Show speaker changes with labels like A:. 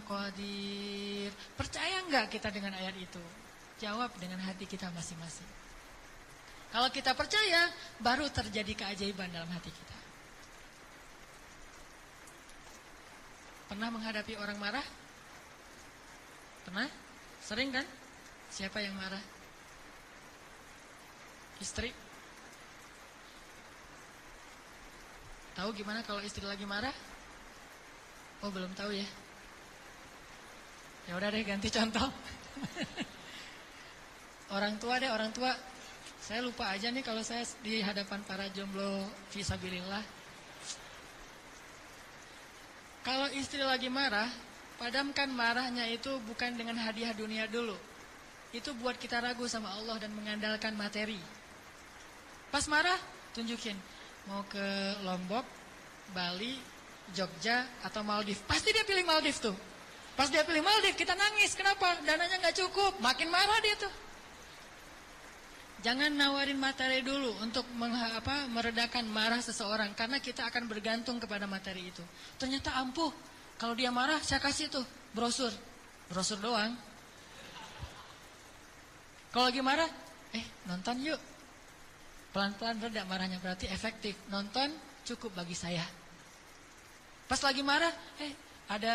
A: qadir. Percaya enggak kita dengan ayat itu? Jawab dengan hati kita masing-masing. Kalau kita percaya, baru terjadi keajaiban dalam hati kita. Pernah menghadapi orang marah? Pernah? Sering kan? Siapa yang marah? Istri? Tahu gimana kalau istri lagi marah? Oh, belum tahu ya. Ya udah deh, ganti contoh. Orang tua deh, orang tua. Saya lupa aja nih kalau saya di hadapan para jomblo fisabilillah. Kalau istri lagi marah, padamkan marahnya itu bukan dengan hadiah dunia dulu. Itu buat kita ragu sama Allah dan mengandalkan materi. Pas marah, tunjukin. Mau ke Lombok, Bali, Jogja, atau Maldives. Pasti dia pilih Maldives tuh. Pas dia pilih Maldives, kita nangis. Kenapa? Dananya gak cukup. Makin marah dia tuh. Jangan nawarin materi dulu untuk meredakan marah seseorang. Karena kita akan bergantung kepada materi itu. Ternyata ampuh. Kalau dia marah, saya kasih tuh brosur. Brosur doang. Kalau lagi marah, nonton yuk. Pelan-pelan reda marahnya, berarti efektif. Nonton cukup bagi saya. Pas lagi marah, ada